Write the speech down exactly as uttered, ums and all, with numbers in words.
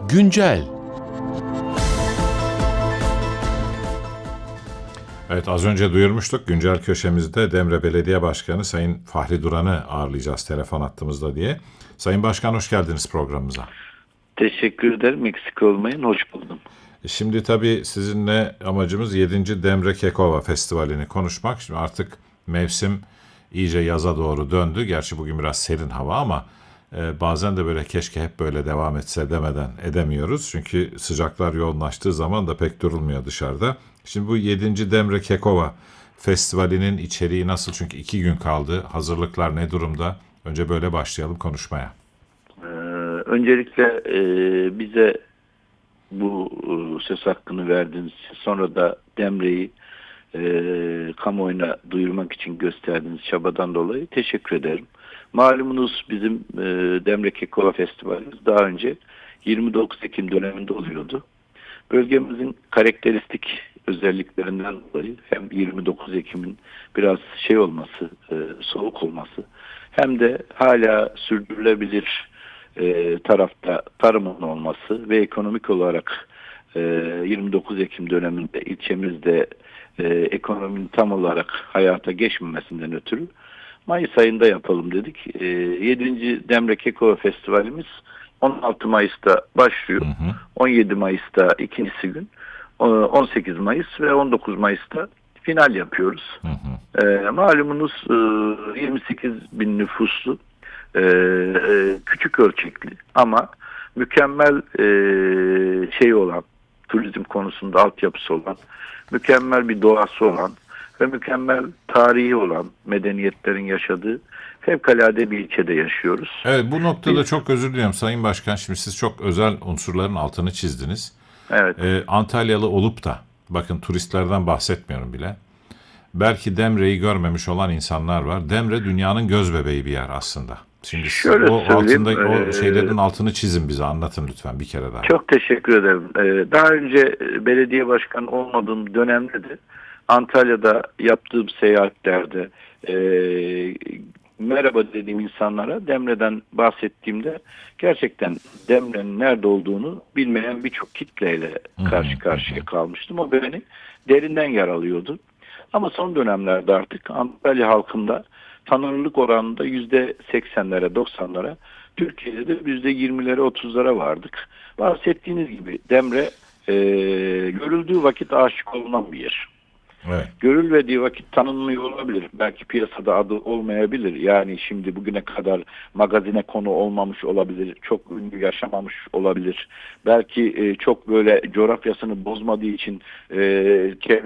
Güncel. Evet, az önce duyurmuştuk. Güncel köşemizde Demre Belediye Başkanı Sayın Fahri Duran'ı ağırlayacağız telefon hattımızda diye. Sayın Başkan, hoş geldiniz programımıza. Teşekkür ederim. Eksik olmayın. Hoş buldum. Şimdi tabii sizinle amacımız yedinci Demre Kekova Festivali'ni konuşmak. Şimdi artık mevsim iyice yaza doğru döndü. Gerçi bugün biraz serin hava ama e, bazen de böyle keşke hep böyle devam etse demeden edemiyoruz. Çünkü sıcaklar yoğunlaştığı zaman da pek durulmuyor dışarıda. Şimdi bu yedinci Demre Kekova Festivali'nin içeriği nasıl? Çünkü iki gün kaldı. Hazırlıklar ne durumda? Önce böyle başlayalım konuşmaya. Ee, öncelikle e, bize bu e, söz hakkını verdiğiniz için, sonra da Demre'yi e, kamuoyuna duyurmak için gösterdiğiniz çabadan dolayı teşekkür ederim. Malumunuz bizim e, Demre Kekova Festivalimiz daha önce yirmi dokuz Ekim döneminde oluyordu. Bölgemizin karakteristik özelliklerinden dolayı hem yirmi dokuz Ekim'in biraz şey olması, e, soğuk olması, hem de hala sürdürülebilir e, tarafta tarımın olması ve ekonomik olarak e, yirmi dokuz Ekim döneminde ilçemizde e, ekonominin tam olarak hayata geçmemesinden ötürü Mayıs ayında yapalım dedik. E, yedinci Demre Kekova Festivalimiz on altı Mayıs'ta başlıyor. Hı hı. on yedi Mayıs'ta ikincisi gün, on sekiz Mayıs ve on dokuz Mayıs'ta final yapıyoruz. Hı hı. E, malumunuz e, yirmi sekiz bin nüfuslu, e, küçük ölçekli ama mükemmel e, şey olan, turizm konusunda altyapısı olan, mükemmel bir doğası olan ve mükemmel tarihi olan medeniyetlerin yaşadığı fevkalade bir ilçede yaşıyoruz. Evet, bu noktada Biz, çok özür diliyorum Sayın Başkan. Şimdi siz çok özel unsurların altını çizdiniz. Evet. Ee, Antalyalı olup da, bakın turistlerden bahsetmiyorum bile, belki Demre'yi görmemiş olan insanlar var. Demre dünyanın göz bebeği bir yer aslında. Şimdi Şöyle o altında e, o şeylerin altını çizin, bize anlatın lütfen bir kere daha. Çok teşekkür ederim. Ee, daha önce belediye başkanı olmadığım dönemde de Antalya'da yaptığım seyahatlerde e, merhaba dediğim insanlara Demre'den bahsettiğimde gerçekten Demre'nin nerede olduğunu bilmeyen birçok kitleyle karşı karşıya kalmıştım. O beni derinden yaralıyordu. Ama son dönemlerde artık Antalya halkında tanınırlık oranında yüzde seksenlere doksanlara, Türkiye'de de yüzde yirmilere otuzlara vardık. Bahsettiğiniz gibi Demre e, görüldüğü vakit aşık olunan bir yer. Evet. Görülmediği vakit tanınmıyor olabilir. Belki piyasada adı olmayabilir. Yani şimdi bugüne kadar magazine konu olmamış olabilir. Çok ünlü yaşamamış olabilir. Belki e, çok böyle coğrafyasını bozmadığı için e, çevre